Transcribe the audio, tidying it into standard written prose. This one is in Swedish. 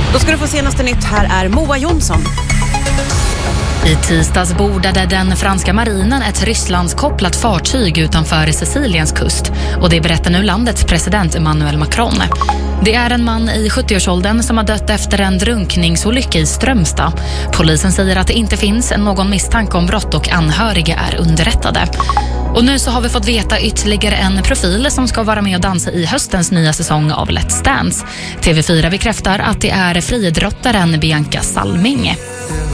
Då ska du få senaste nytt. Här är Moa Jonsson. I tisdags bordade den franska marinen ett Rysslandskopplat fartyg utanför Siciliens kust. Och det berättar nu landets president Emmanuel Macron. Det är en man i 70-årsåldern som har dött efter en drunkningsolycka i Strömstad. Polisen säger att det inte finns någon misstanke om brott och anhöriga är underrättade. Och nu så har vi fått veta ytterligare en profil som ska vara med och dansa i höstens nya säsong av Let's Dance. TV4 bekräftar att det är friidrottaren Bianca Salming.